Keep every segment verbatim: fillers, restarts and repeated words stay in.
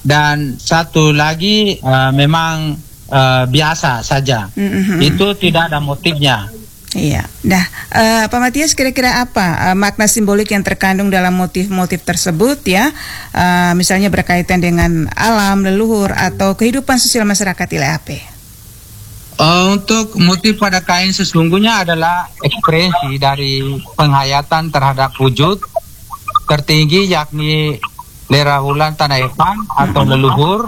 dan satu lagi uh, memang uh, biasa saja. Mm-hmm. Itu tidak ada motifnya. Iya. Nah, uh, Pak Matias, kira-kira apa uh, makna simbolik yang terkandung dalam motif-motif tersebut ya? Uh, misalnya berkaitan dengan alam, leluhur, atau kehidupan sosial masyarakat I L E A P. Uh, untuk motif pada kain sesungguhnya adalah ekspresi dari penghayatan terhadap wujud tertinggi, yakni lera bulan tanah epan atau leluhur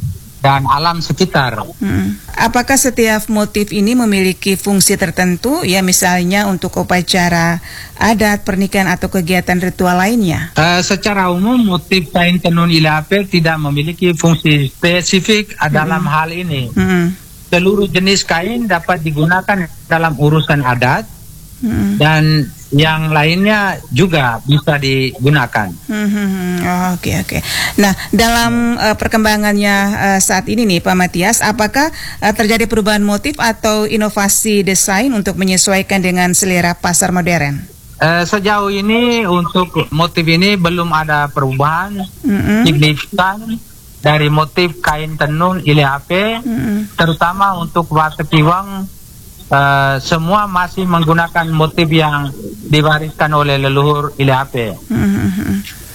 dan alam sekitar. Hmm. Apakah setiap motif ini memiliki fungsi tertentu, ya misalnya untuk upacara adat, pernikahan atau kegiatan ritual lainnya? Uh, secara umum motif kain tenun I L E A P tidak memiliki fungsi spesifik hmm. dalam hal ini. Hmm. Seluruh jenis kain dapat digunakan dalam urusan adat hmm. dan yang lainnya juga bisa digunakan. Hmm, oh, oke oke. Nah, dalam uh, perkembangannya uh, saat ini nih Pak Matias, apakah uh, terjadi perubahan motif atau inovasi desain untuk menyesuaikan dengan selera pasar modern? Uh, sejauh ini untuk motif ini belum ada perubahan mm-hmm. signifikan dari motif kain tenun I L E A P, mm-hmm. terutama untuk Watek Iwang. Uh, semua masih menggunakan motif yang diwariskan oleh leluhur I L E A P. Mm-hmm.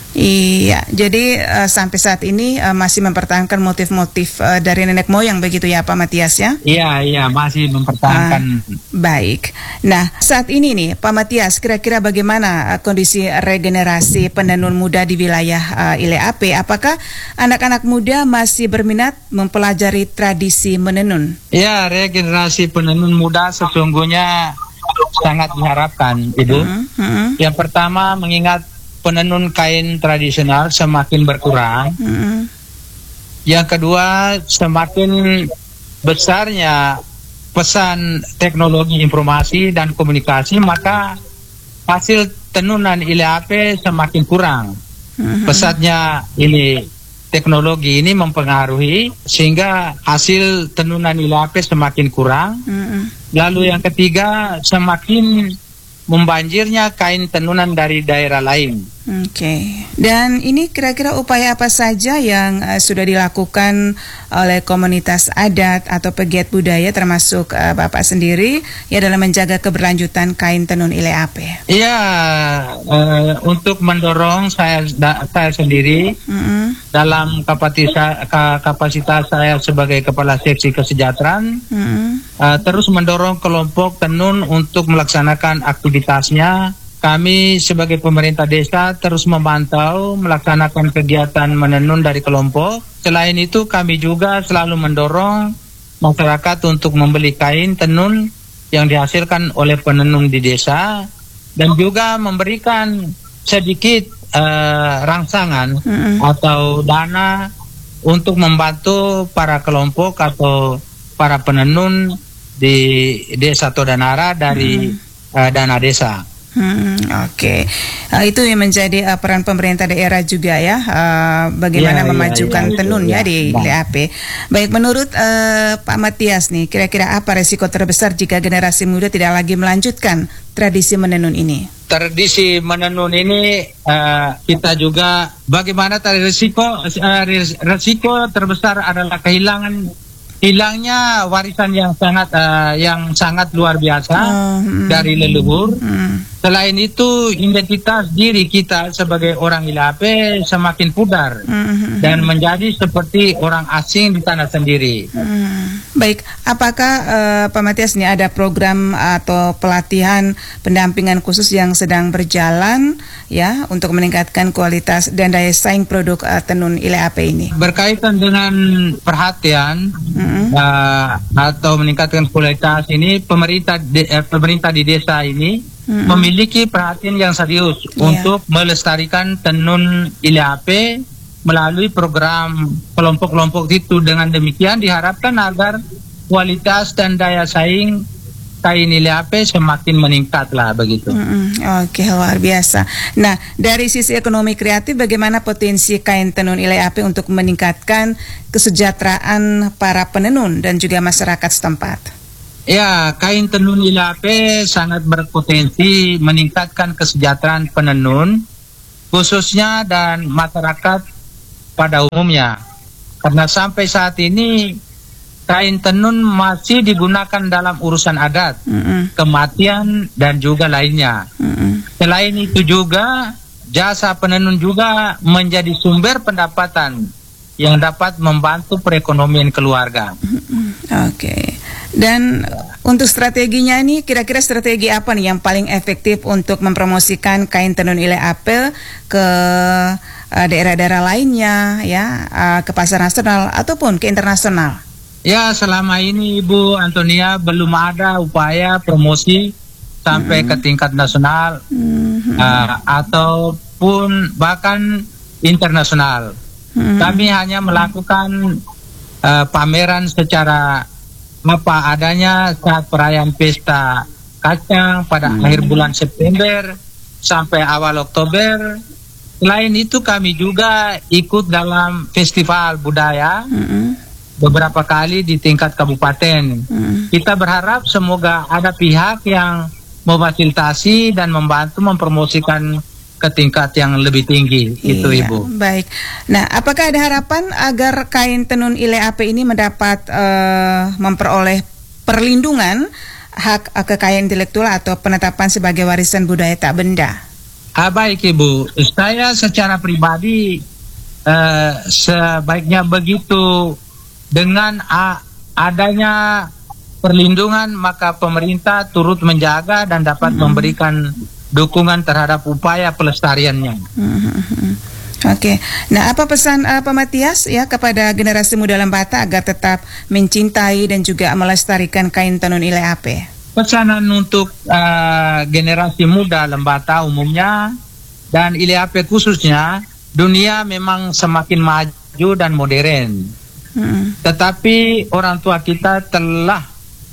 Iya, jadi uh, sampai saat ini uh, masih mempertahankan motif-motif uh, dari nenek moyang begitu ya Pak Matias ya? Iya, iya masih mempertahankan. Uh, baik. Nah, saat ini nih Pak Matias, kira-kira bagaimana uh, kondisi regenerasi penenun muda di wilayah uh, I L E A P? Apakah anak-anak muda masih berminat mempelajari tradisi menenun? Iya, regenerasi penenun muda sesungguhnya sangat diharapkan, Ibu. Uh, uh. Yang pertama, mengingat penenun kain tradisional semakin berkurang. Mm-hmm. Yang kedua, semakin besarnya pesan teknologi informasi dan komunikasi, maka hasil tenunan I L E A P semakin kurang. Mm-hmm. Pesatnya ini teknologi ini mempengaruhi sehingga hasil tenunan I L E A P semakin kurang. Mm-hmm. Lalu yang ketiga, semakin membanjirnya kain tenunan dari daerah lain. Oke. Okay. Dan ini kira-kira upaya apa saja yang uh, sudah dilakukan oleh komunitas adat atau pegiat budaya termasuk uh, Bapak sendiri ya dalam menjaga keberlanjutan kain tenun I L E A P? Iya, uh, untuk mendorong saya da, saya sendiri mm-hmm. dalam kapasitas kapasitas saya sebagai kepala seksi kesejahteraan mm-hmm. uh, terus mendorong kelompok tenun untuk melaksanakan aktivitasnya. Kami sebagai pemerintah desa terus memantau melaksanakan kegiatan menenun dari kelompok. Selain itu kami juga selalu mendorong masyarakat untuk membeli kain tenun yang dihasilkan oleh penenun di desa dan juga memberikan sedikit uh, rangsangan mm-hmm. atau dana untuk membantu para kelompok atau para penenun di desa Todanara dari mm-hmm. uh, dana desa. Hmm, Oke, okay. uh, itu yang menjadi uh, peran pemerintah daerah juga ya, uh, bagaimana ya, memajukan ya, ya, tenun ya, ya di I L E A P. Baik, menurut uh, Pak Matias nih, kira-kira apa resiko terbesar jika generasi muda tidak lagi melanjutkan tradisi menenun ini? Tradisi menenun ini uh, kita juga bagaimana tadi resiko uh, resiko terbesar adalah kehilangan hilangnya warisan yang sangat uh, yang sangat luar biasa oh, mm, dari leluhur. Mm. Selain itu, identitas diri kita sebagai orang I L E A P semakin pudar mm, dan menjadi seperti orang asing di tanah sendiri. Mm. Baik, apakah uh, Pak Matias ini ada program atau pelatihan pendampingan khusus yang sedang berjalan ya untuk meningkatkan kualitas dan daya saing produk uh, tenun I L E A P ini? Berkaitan dengan perhatian mm. uh, atau meningkatkan kualitas ini, pemerintah de, uh, pemerintah di desa ini Mm-hmm. memiliki perhatian yang serius yeah. untuk melestarikan tenun I L E A P melalui program kelompok-kelompok itu. Dengan demikian diharapkan agar kualitas dan daya saing kain I L E A P semakin meningkat lah begitu. Mm-hmm. Oke, luar biasa. Nah, dari sisi ekonomi kreatif, bagaimana potensi kain tenun I L E A P untuk meningkatkan kesejahteraan para penenun dan juga masyarakat setempat? Ya, kain tenun I L E A P sangat berpotensi meningkatkan kesejahteraan penenun, khususnya dan masyarakat pada umumnya. Karena sampai saat ini kain tenun masih digunakan dalam urusan adat, mm-mm. kematian dan juga lainnya. Mm-mm. Selain itu juga jasa penenun juga menjadi sumber pendapatan yang dapat membantu perekonomian keluarga. Oke. Okay. Dan untuk strateginya ini, kira-kira strategi apa nih yang paling efektif untuk mempromosikan kain tenun Ile Apel ke uh, daerah-daerah lainnya, ya, uh, ke pasar nasional ataupun ke internasional? Ya, selama ini Ibu Antonia belum ada upaya promosi sampai mm-hmm. ke tingkat nasional mm-hmm. uh, ataupun bahkan internasional. Mm-hmm. Kami hanya melakukan uh, pameran secara apa adanya saat perayaan pesta kacang pada hmm. akhir bulan September sampai awal Oktober. Selain itu kami juga ikut dalam festival budaya hmm. beberapa kali di tingkat kabupaten. Hmm. Kita berharap semoga ada pihak yang memfasilitasi dan membantu mempromosikan ke tingkat yang lebih tinggi. Iya, itu Ibu. Baik. Nah, apakah ada harapan agar kain tenun Ile Apel ini mendapat uh, memperoleh perlindungan hak uh, kekayaan intelektual atau penetapan sebagai warisan budaya tak benda? Ah, baik Ibu. Saya secara pribadi uh, sebaiknya begitu. Dengan uh, adanya perlindungan maka pemerintah turut menjaga dan dapat hmm. memberikan dukungan terhadap upaya pelestariannya. Mm-hmm. Oke, okay. Nah apa pesan uh, Pak Matias ya kepada generasi muda Lembata agar tetap mencintai dan juga melestarikan kain tenun Ile Apel? Pesanan untuk uh, generasi muda Lembata umumnya dan Ile Apel khususnya, dunia memang semakin maju dan modern. Mm-hmm. Tetapi orang tua kita telah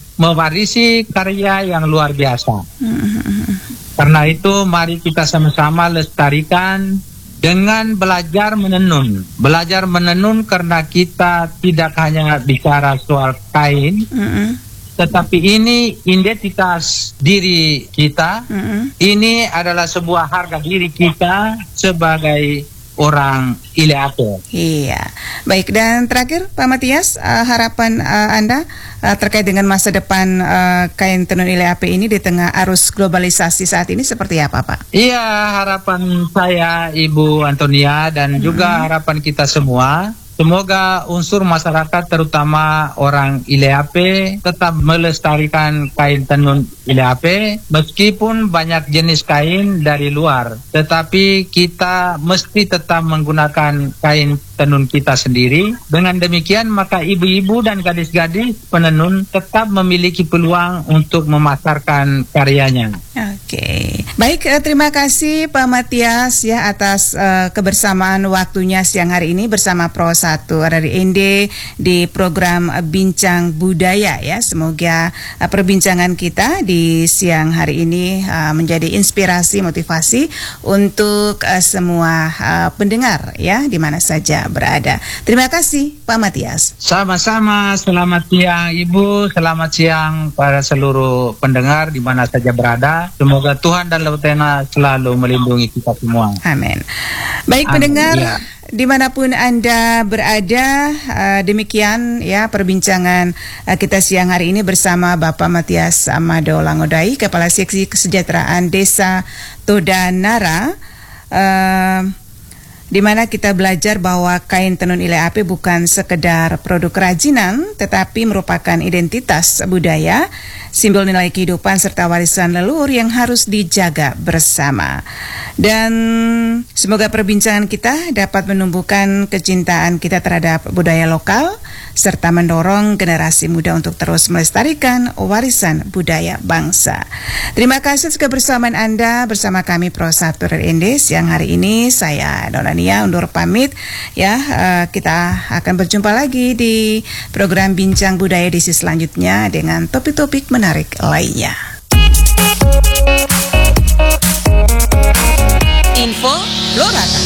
mewarisi karya yang luar biasa. Mm-hmm. Karena itu mari kita sama-sama lestarikan dengan belajar menenun. Belajar menenun karena kita tidak hanya bicara soal kain, mm-hmm. tetapi ini identitas diri kita. Mm-hmm. Ini adalah sebuah harga diri kita sebagai orang Ile Apel. Iya, baik. Dan terakhir Pak Matias, uh, harapan uh, Anda uh, terkait dengan masa depan uh, kain tenun Ile Apel ini di tengah arus globalisasi saat ini seperti apa, Pak? Iya, harapan saya Ibu Antonia dan hmm. juga harapan kita semua, semoga unsur masyarakat terutama orang Ile Apel tetap melestarikan kain tenun Ile Apel meskipun banyak jenis kain dari luar, tetapi kita mesti tetap menggunakan kain tenun kita sendiri. Dengan demikian maka ibu-ibu dan gadis-gadis penenun tetap memiliki peluang untuk memasarkan karyanya. Oke, baik, terima kasih Pak Matias ya atas uh, kebersamaan waktunya siang hari ini bersama Pro satu dari N D di program Bincang Budaya ya. Semoga uh, perbincangan kita di siang hari ini uh, menjadi inspirasi, motivasi untuk uh, semua uh, pendengar ya di mana saja berada. Terima kasih Pak Matias. Sama-sama, selamat siang Ibu, selamat siang para seluruh pendengar di mana saja berada. Semoga Tuhan dan Lautena selalu melindungi kita semua. Amin. Baik Amin, pendengar, ya. Dimanapun Anda berada, uh, demikian ya perbincangan uh, kita siang hari ini bersama Bapak Matias Amado Langodai, Kepala Seksi Kesejahteraan Desa Todanara, uh, di mana kita belajar bahwa kain tenun Ile Apel bukan sekedar produk kerajinan, tetapi merupakan identitas budaya, simbol nilai kehidupan serta warisan leluhur yang harus dijaga bersama. Dan semoga perbincangan kita dapat menumbuhkan kecintaan kita terhadap budaya lokal serta mendorong generasi muda untuk terus melestarikan warisan budaya bangsa. Terima kasih atas kebersamaan Anda bersama kami Pro satu dari N D siang hari ini. Saya Donania undur pamit ya. Uh, kita akan berjumpa lagi di program Bincang Budaya edisi selanjutnya dengan topik-topik menarik lainnya. Info Lorata.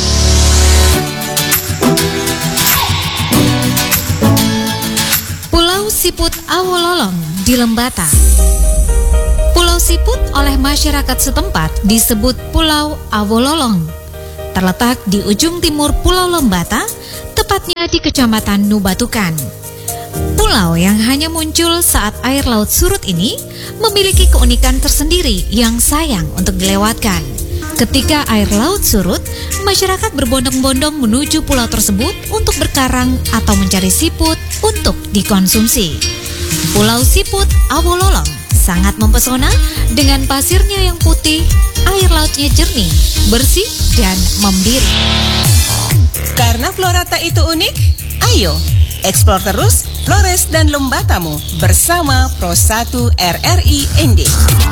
Pulau Siput Awololong di Lembata. Pulau Siput oleh masyarakat setempat disebut Pulau Awololong. Terletak di ujung timur Pulau Lembata, tepat tepatnya di Kecamatan Nubatukan. Pulau yang hanya muncul saat air laut surut ini memiliki keunikan tersendiri yang sayang untuk dilewatkan. Ketika air laut surut, masyarakat berbondong-bondong menuju pulau tersebut untuk berkarang atau mencari siput untuk dikonsumsi. Pulau Siput Awololong sangat mempesona dengan pasirnya yang putih, air lautnya jernih, bersih, dan membiru. Karena flora tak itu unik, ayo eksplor terus Flores dan Lembatamu bersama Pro satu R R I N D.